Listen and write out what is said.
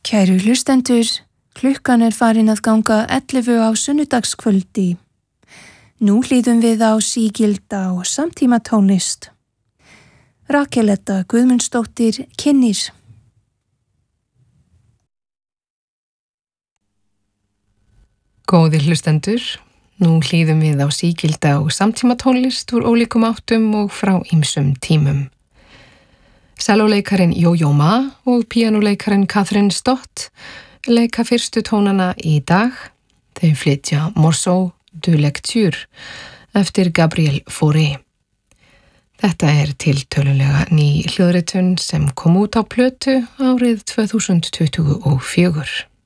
Kæru hlustendur, klukkan farin að ganga 11 á sunnudagskvöldi. Nú hlýðum við á sígilda og samtíma tónlist. Rakeletta Guðmundsdóttir kynnir. Góðir hlustendur, nú hlýðum við á sígilda og samtíma tónlist úr ólíkum áttum og frá ýmsum tímum. Sellóleikarin Yo-Yo Ma og píanóleikarin Catherine Stott leika fyrstu tónana í dag. Þau flytja Morceau de lecture eftir Gabriel Fauré. Þetta tiltölulega ný hljóðritun sem kom út á plötu árið 2024.